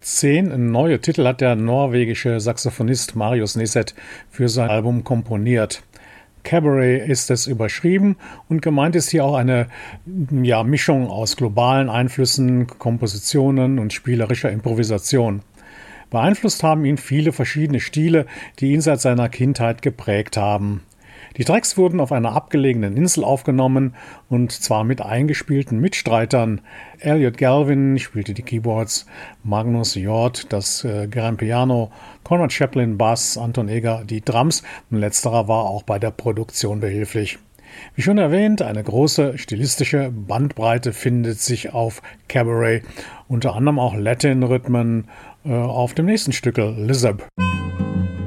10 neue Titel hat der norwegische Saxophonist Marius Neset für sein Album komponiert. Cabaret ist es überschrieben und gemeint ist hier auch eine Mischung aus globalen Einflüssen, Kompositionen und spielerischer Improvisation. Beeinflusst haben ihn viele verschiedene Stile, die ihn seit seiner Kindheit geprägt haben. Die Tracks wurden auf einer abgelegenen Insel aufgenommen und zwar mit eingespielten Mitstreitern. Elliot Galvin spielte die Keyboards, Magnus Hjort das Grand Piano, Conrad Chaplin Bass, Anton Eger die Drums und letzterer war auch bei der Produktion behilflich. Wie schon erwähnt, eine große stilistische Bandbreite findet sich auf Cabaret, unter anderem auch Latin-Rhythmen auf dem nächsten Stückel Lizard.